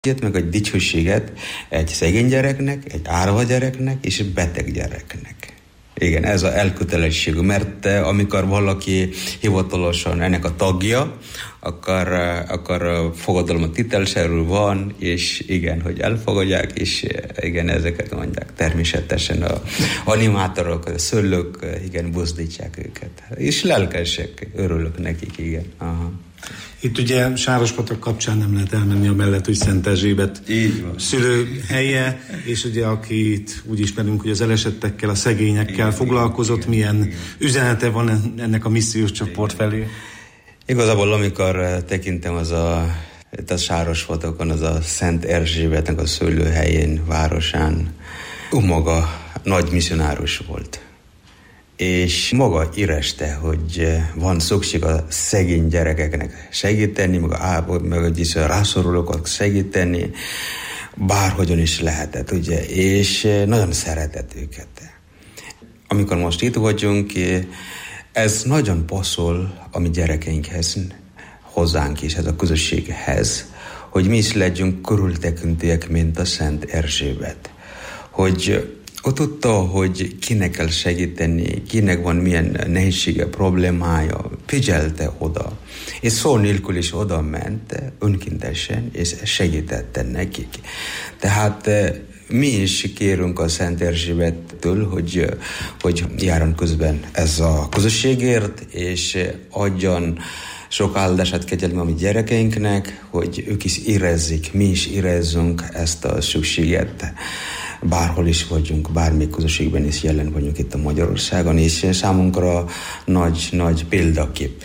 meg a dicsőséget egy szegény gyereknek, egy árva gyereknek és egy beteg gyereknek. Igen, ez az elkötelesség, mert amikor valaki hivatalosan ennek a tagja, akkor fogadalom titelszerű van, és igen, hogy elfogadják, és igen, ezeket mondják. Természetesen az animátorok, a szülők, igen, buzdítják őket. És lelkesek, örülök nekik, igen. Aha. Itt ugye Sárospatak kapcsán nem lehet elmenni amellett, hogy Szent Erzsébet szülőhelye, és ugye akit úgy ismerünk, hogy az elesettekkel, a szegényekkel foglalkozott, milyen üzenete van ennek a missziós csoport felé? Igazából amikor tekintem a Sárospatakon, az a Szent Erzsébetnek a szülőhelyén, városán, maga nagy misszionárus volt. És maga érezte, hogy van szükség a szegény gyerekeknek segíteni, meg a rászorulókat segíteni, bárhogyan is lehetett, ugye, és nagyon szeretett őket. Amikor most itt vagyunk, ez nagyon passzol a mi gyerekeinkhez, hozzánk is, ez a közösséghez, hogy mi is legyünk körültekintőek, mint a Szent Erzsébet. Hogy ott tudta, hogy kinek kell segíteni, kinek van milyen nehézsége, problémája, figyelte oda. És szó nélkül is oda ment önkéntesen, és segítette nekik. Tehát mi is kérünk a Szent Erzsébettől, hogy járjon közben ez a közösségért, és adjon sok áldását, kegyelmet a mi gyerekeinknek, hogy ők is érezzék, mi is érezzünk ezt a szükséget. Bárhol is vagyunk, bármelyik közösségben is jelen vagyunk itt a Magyarországon, és számunkra nagy példakép